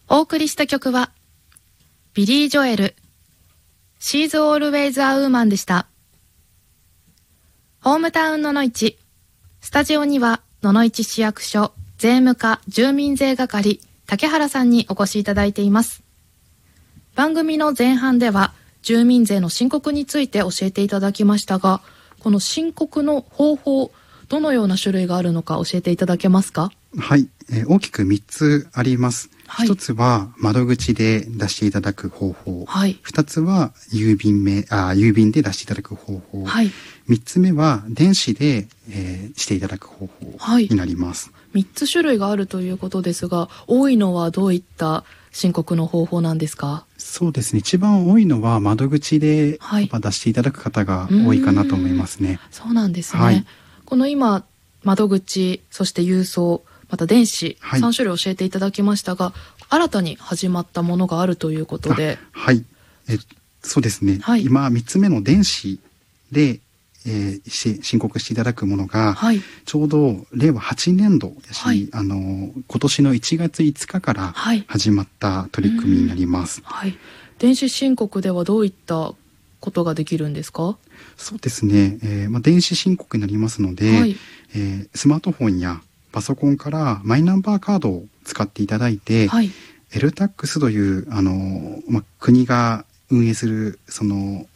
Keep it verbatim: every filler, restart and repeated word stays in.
お送りした曲はビリー・ジョエル She's Always a Woman でした。ホームタウンののいち、スタジオにはののいち市役所税務課住民税係竹原さんにお越しいただいています。番組の前半では住民税の申告について教えていただきましたが、この申告の方法、どのような種類があるのか教えていただけますか？ はい、えー、大きくみっつあります。 はい、 ひとつは窓口で出していただく方法、 はい、 ふたつは郵便めあ郵便で出していただく方法、 はい、 みっつめは電子で、えー、していただく方法になります。 はい、みっつ種類があるということですが、多いのはどういった申告の方法なんですか？ そうですね、一番多いのは窓口でやっぱ出していただく方が多いかなと思いますね。 そうなんですね、 はい、 この今窓口、そして郵送、また電子、 はい、 さん種類教えていただきましたが、新たに始まったものがあるということで。 はい、えそうですね、 はい、 今みっつめの電子で、えー、し申告していただくものが、はい、ちょうどれいわはちねんどやし、はい、あの今年のいちがついつかから始まった取り組みになります。 はい、電子申告ではどういったことができるんですか？ そうですね、えーまあ、電子申告になりますので、はい、えー、スマートフォンやパソコンからマイナンバーカードを使っていただいて、はい、エルタックス というあの、まあ、国が運営するその